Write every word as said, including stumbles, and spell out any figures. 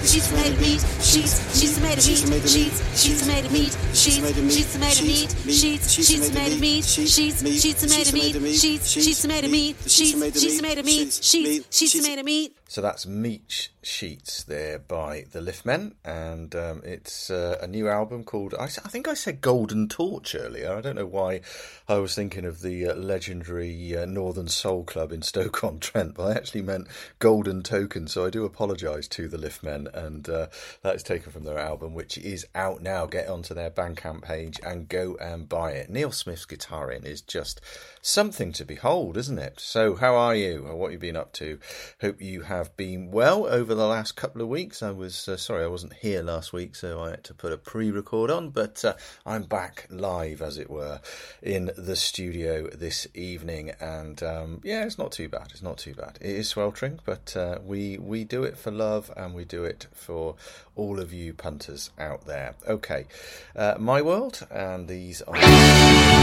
Sheets made of meat. Sheets. Sheets made of meat. Sheets. Sheets made of meat. Sheets. Sheets made of meat. Sheets. Sheets made of meat. Sheets. Sheets made of meat. Sheets. Sheets made of meat. Sheets. Sheets made of meat. Sheets. Sheets made of meat. So that's Meat Sheets there by the Liftmen, and um, it's uh, a new album called, I, I think I said Golden Torch earlier. I don't know why I was thinking of the uh, legendary uh, Northern Soul Club in Stoke-on-Trent, but I actually meant Golden Token, so I do apologise to the Liftmen, and uh, that is taken from their album, which is out now. Get onto their Bandcamp page and go and buy it. Neil Smith's guitaring is just something to behold, isn't it? So how are you? What have you been up to? Hope you have been well over the last couple of weeks. I was uh, sorry I wasn't here last week, so I had to put a pre-record on, but uh, I'm back live, as it were, in the studio this evening, and um, yeah, it's not too bad. It's not too bad. It is sweltering, but uh, we we do it for love, and we do it for all of you punters out there. Okay, uh, My World, and these are